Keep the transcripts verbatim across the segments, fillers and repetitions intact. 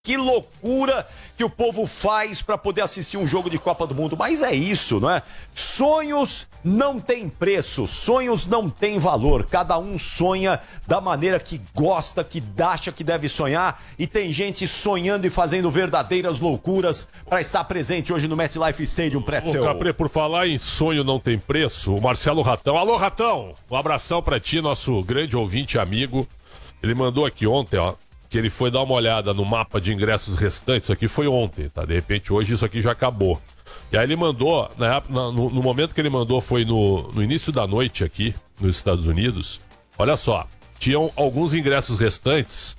Que loucura que o povo faz para poder assistir um jogo de Copa do Mundo. Mas é isso, não é? Sonhos não têm preço, sonhos não têm valor. Cada um sonha da maneira que gosta, que acha que deve sonhar. E tem gente sonhando e fazendo verdadeiras loucuras para estar presente hoje no MetLife Stadium, Pretzel. Ô, Capri, por falar em sonho não tem preço, o Marcelo Ratão. Alô, Ratão! Um abração para ti, nosso grande ouvinte e amigo. Ele mandou aqui ontem, ó, que ele foi dar uma olhada no mapa de ingressos restantes. Isso aqui foi ontem, tá? De repente hoje isso aqui já acabou. E aí ele mandou, né, no, no momento que ele mandou foi no, no início da noite aqui, nos Estados Unidos. Olha só, tinham alguns ingressos restantes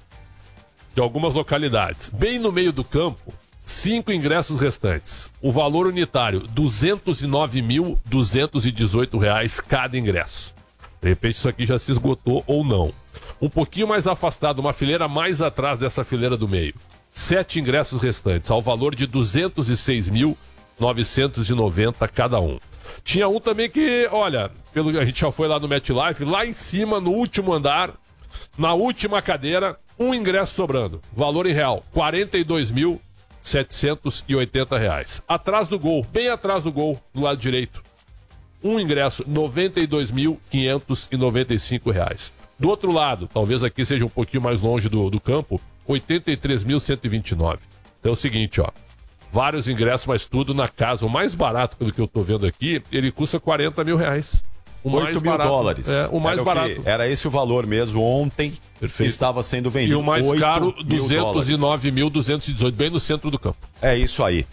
de algumas localidades. Bem no meio do campo, cinco ingressos restantes. O valor unitário, duzentos e nove mil duzentos e dezoito reais cada ingresso. De repente isso aqui já se esgotou ou não. Um pouquinho mais afastado, uma fileira mais atrás dessa fileira do meio. Sete ingressos restantes, ao valor de duzentos e seis mil novecentos e noventa cada um. Tinha um também que, olha, pelo, a gente já foi lá no MetLife, lá em cima, no último andar, na última cadeira, um ingresso sobrando. Valor em real, quarenta e dois mil setecentos e oitenta reais. Atrás do gol, bem atrás do gol, do lado direito. Um ingresso, noventa e dois mil quinhentos e noventa e cinco reais. Do outro lado, talvez aqui seja um pouquinho mais longe do, do campo, oitenta e três mil cento e vinte e nove. Então é o seguinte, ó. Vários ingressos, mas tudo na casa. O mais barato, pelo que eu tô vendo aqui, ele custa quarenta mil reais. O mais oito mil barato, dólares. É, o mais Era barato. O Era esse o valor mesmo. Ontem Perfeito. Estava sendo vendido. E o mais caro, mil duzentos e nove mil duzentos e dezoito, bem no centro do campo. É isso aí.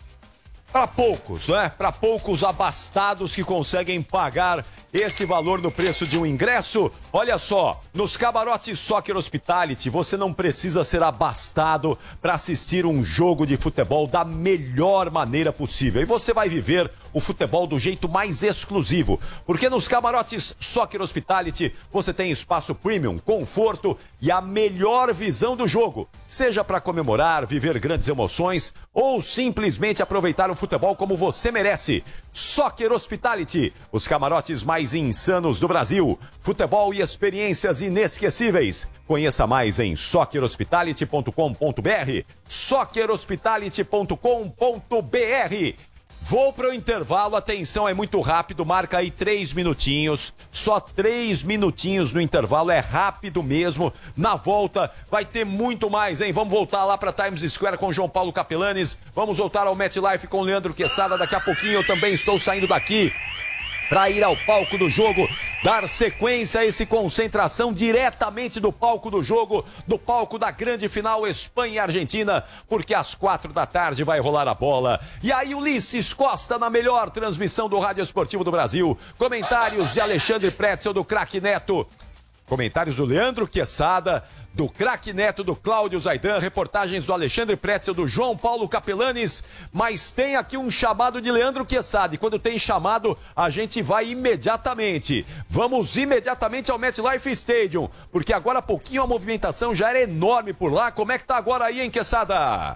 Para poucos, né? Para poucos abastados que conseguem pagar esse valor no preço de um ingresso. Olha só, nos camarotes Soccer Hospitality, você não precisa ser abastado para assistir um jogo de futebol da melhor maneira possível. E você vai viver o futebol do jeito mais exclusivo. Porque nos camarotes Soccer Hospitality, você tem espaço premium, conforto e a melhor visão do jogo. Seja para comemorar, viver grandes emoções ou simplesmente aproveitar o futebol como você merece. Soccer Hospitality, os camarotes mais insanos do Brasil. Futebol e experiências inesquecíveis. Conheça mais em soccer hospitality ponto com ponto br. soccer hospitality ponto com ponto br. Vou para o intervalo, atenção, é muito rápido, marca aí três minutinhos, só três minutinhos no intervalo, é rápido mesmo. Na volta vai ter muito mais, hein? Vamos voltar lá para Times Square com João Paulo Capelanes, vamos voltar ao MetLife com Leandro Quesada, daqui a pouquinho eu também estou saindo daqui para ir ao palco do jogo, dar sequência a esse Concentração diretamente do palco do jogo, do palco da grande final Espanha e Argentina, porque às quatro da tarde vai rolar a bola. E aí Ulisses Costa na melhor transmissão do Rádio Esportivo do Brasil. Comentários de Alexandre Pretzel, do Craque Neto. Comentários do Leandro Quesada, do Craque Neto, do Cláudio Zaidan, reportagens do Alexandre Pretzel, do João Paulo Capelanes, mas tem aqui um chamado de Leandro Quesada, e quando tem chamado, a gente vai imediatamente. Vamos imediatamente ao MetLife Stadium, porque agora há pouquinho a movimentação já era enorme por lá. Como é que tá agora aí, hein, Quesada?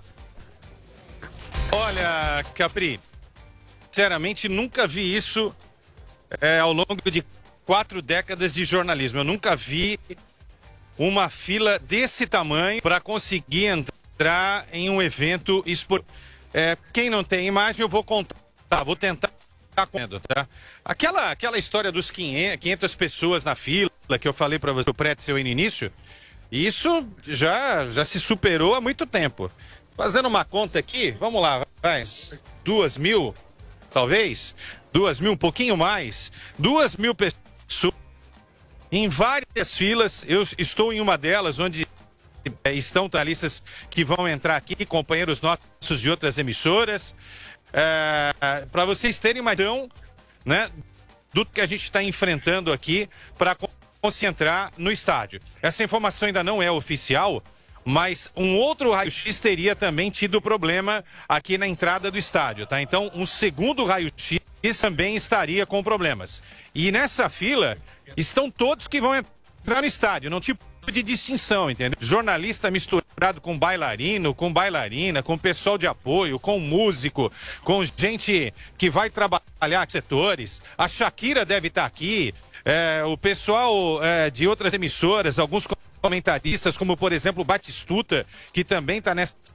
Olha, Capri, sinceramente nunca vi isso é, ao longo de quatro décadas de jornalismo. Eu nunca vi uma fila desse tamanho para conseguir entrar em um evento esportivo. É, quem não tem imagem, eu vou contar, tá, vou tentar contar, tá? Aquela, aquela história dos quinhentas pessoas na fila que eu falei para você, o Pretzel no início, isso já, já se superou há muito tempo. Fazendo uma conta aqui, vamos lá, vai, duas mil, talvez, duas mil, um pouquinho mais, duas mil pessoas em várias filas. Eu estou em uma delas, onde é, estão jornalistas que vão entrar aqui, companheiros nossos de outras emissoras, é, para vocês terem uma ideia, né, do que a gente está enfrentando aqui para concentrar no estádio. Essa informação ainda não é oficial, mas um outro raio-x teria também tido problema aqui na entrada do estádio, tá? Então, um segundo raio-x também estaria com problemas. E nessa fila estão todos que vão entrar no estádio, não tipo de distinção, entendeu? Jornalista misturado com bailarino, com bailarina, com pessoal de apoio, com músico, com gente que vai trabalhar em setores. A Shakira deve estar aqui, é, o pessoal é, de outras emissoras, alguns comentaristas, como por exemplo o Batistuta, que também está nessa